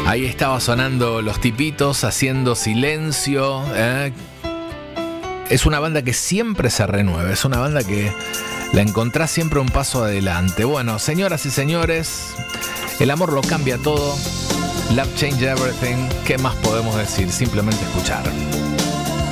Ahí estaba sonando Los Tipitos, Haciendo Silencio. Es una banda que siempre se renueva, es una banda que la encontrás siempre un paso adelante. Bueno, señoras y señores, el amor lo cambia todo. Love Change Everything. ¿Qué más podemos decir? Simplemente escuchar.